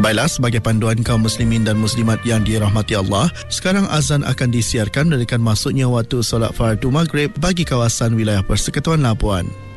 Baiklah, sebagai panduan kaum muslimin dan muslimat yang dirahmati Allah, sekarang azan akan disiarkan menandakan masuknya waktu solat fardu maghrib bagi kawasan wilayah Persekutuan Labuan.